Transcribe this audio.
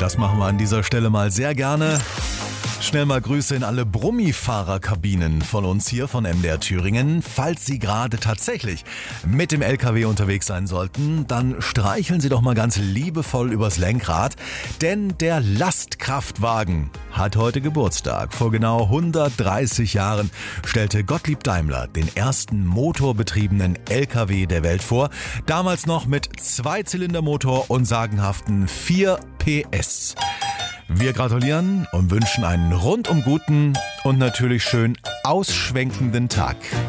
Das machen wir an dieser Stelle mal sehr gerne. Schnell mal Grüße in alle Brummifahrerkabinen von uns hier von MDR Thüringen. Falls Sie gerade tatsächlich mit dem LKW unterwegs sein sollten, dann streicheln Sie doch mal ganz liebevoll übers Lenkrad, denn der Lastkraftwagen hat heute Geburtstag. Vor genau 130 Jahren stellte Gottlieb Daimler den ersten motorbetriebenen LKW der Welt vor. Damals noch mit Zweizylindermotor und sagenhaften 4 PS. Wir gratulieren und wünschen einen rundum guten und natürlich schön ausschwenkenden Tag.